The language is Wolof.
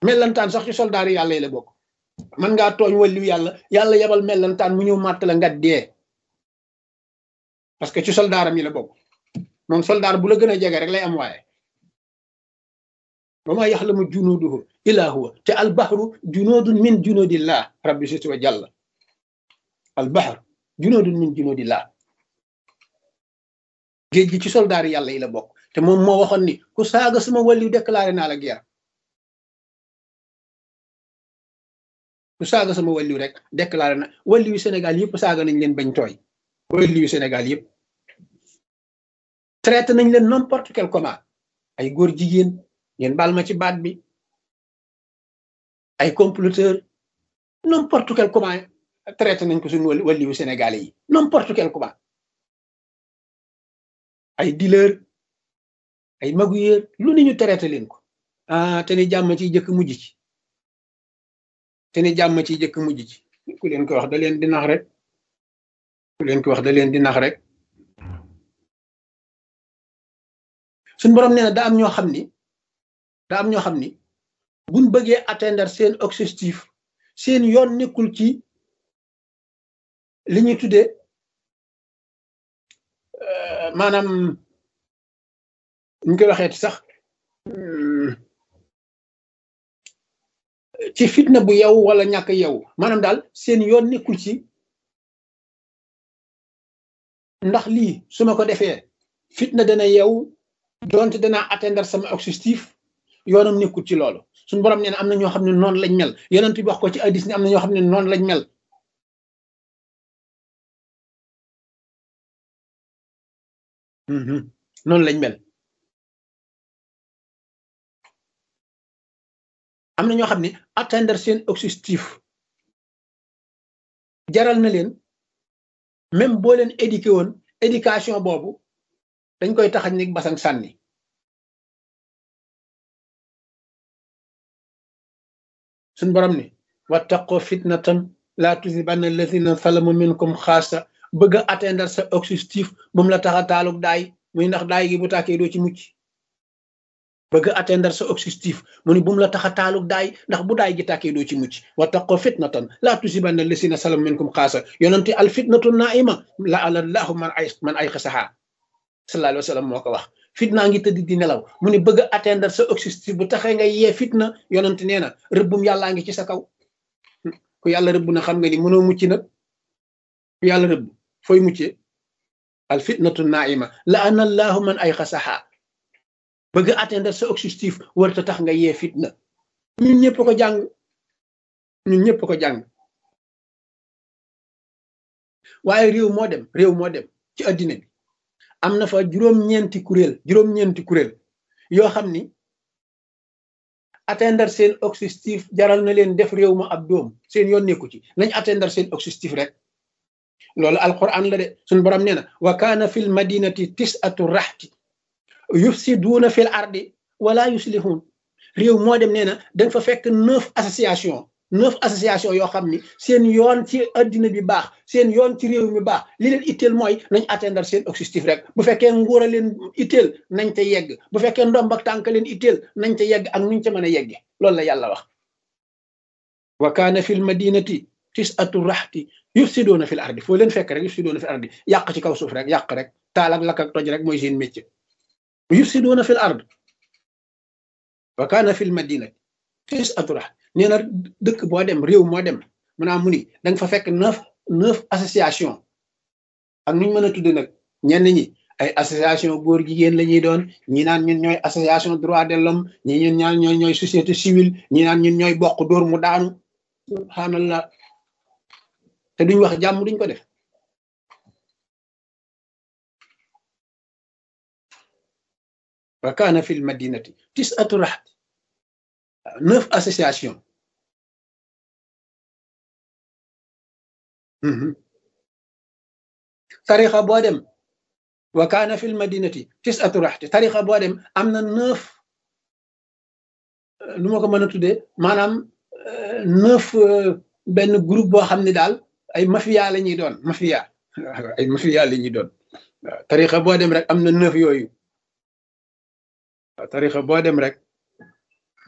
mellantaan sax ci soldaar yi yàlla yi la bokk man ngaa tooñ wàlliwu yàlla yabal mellantaan mu ñëw màtt la nga dee parce que ci soldaaram yi la bokk moom soldaar bu la gën a jege rek lay am waaye wa maa yaxlamu junuuduhu illaa huwa te albahru junuudun min junuudillah rabbi situ wa jàlla albahr junuudun min junuudillah géej gi ci soldaar yàlla yi la bokk te moom moo waxoon ni ku saaga sama wàlliw déclaré naa la guerre ku saaga sama wàlliw rek déclaré na wàlliwu Sénégal yëpp saaga nañ leen bañ tooy wàlliwu Sénégal yëpp traité nañ leen n'importe quel comment ay góor jigéen ngeen baal ma ci baat bi ay comploteur n'importe quel comment traité nañ ko suñu wàlliwu Sénégalais yi n'importe quel comment ay dealer ay magouilleur lu ni ñu traité leen ko te ni jàmm ciy jëkk mujj ci te ni jàmm ciy jëkk mujj ci ku leen ko wax da leen di nax rek ku leen ko wax da leen di nax rek suñu borom nee na daa am ñoo xam ni buñ bëggee atteindre seen objectif seen yoon nekkul ci li ñuy tuddee maanaam ñu koy waxeeti sax ci fitna bu yow wala ñàkk yow maanaam daal seen yoon nekkul ci ndax lii su ma ko defee fitna dana yow donte danaa atteindre sama objectif yoonam nekkul ci loolu suñu borom nee na am na ñoo xam ne noonu lañ mel yonent bi wax ko ci hadiis ni am na ñoo xam ne noonu lañ mel noonu lañ mel am na ñoo xam ne atteindre seen objectif jaral na leen même boo leen éduqué woon éducation boobu dañ koy taxañ ni basang sànni suñ borom ni wattaqoo fitnatan laa tusibanna allazina zalamu minkum xaasa bëgg a atteindre sa objectif bu mu la tax a taalug daay muy ndax daay gi bu tàkkee doo ci mucc bëgg a atteindre sa objectif mu ni bu mu la tax a taalug daay ndax bu daay gi tàkkee doo ci mucc wattaqoo fitnatan laa tusibanna allazina zalamu minkum xaasa yonente al fitnatu naima la alallahu man ay xasaha sallallahu alayhi wa sallam moo ko wax fitna ngi tëdd di nelaw mu ni bëgg a atteindre sa objectif bu taxee nga yee fitna yonent nee na rëbbum yàllaa ngi ci sa kaw ku yàlla rëbb na xam nga ni mënoo mucc nag ku yàlla rëbb fooy muccee al fitnatu naima la anallahu man ay xasaha bëgg a atteindre sa objectif warta tax nga yee fitna ñun ñëpp ko jàng waaye réew moo dem ci addina bi am na fa juróom-ñeenti kuréel yoo xam ni atteindre seen objectif jaral na leen def réew ma ab doom seen yoon nekku ci nañ atteindre seen objectif rek loolu alquran la de suñu borom nee na wa kaana fil madinati tis'atu rahti yufsiduuna fil ardi wala yuslihun réew moo dem nee na danga fa fekk 9 association yoo xam ni seen yoon ci addina bi baax seen yoon ci réew mi baax li leen itteel mooy nañ atteindre seen objectif rek bu fekkee nguur a leen itteel nañ te yegg bu fekkee ndomb ak tànk leen itteel nañ te yegg ak nuñ ca mën a yegge loolu la yàlla wax wa kaana fil madinati tis'atu rahti yufsiduuna fil ardi foo leen fekk rek yufsiduuna fil ardi yàq ci kaw suuf rek yàq rek taal ak lakk ak toj rek mooy seen métier yufsiduuna fil ardi wa kaana fil madinati tis'atu rahti nee na dëkk boo dem réew moo dem maanaam mu ni da nga fa fekk 9 association ak nuñ mën a tudde nag ñenn ñi ay association góor jigéen la ñuy doon ñi naan ñun ñooy association droit de l'homme ñi ñun ñaan ñooy société civile ñi naan ñun ñooy bokk dóor mu daanu subhanallah te duñ wax jàmm duñ ko def wa kaana fil madinati tis'atu raht 9 association tarixa boo dem wa kaana fil madinati tis'atu rahti tarixa boo dem am na 9 lu ma ko mën a tuddee maanaam 9 benn groupe boo xam ne daal ay mafia la ñuy doon mafia la ñuy doon waaw tarixa boo dem rek am na 9 yooyu waaw tarixa boo dem rek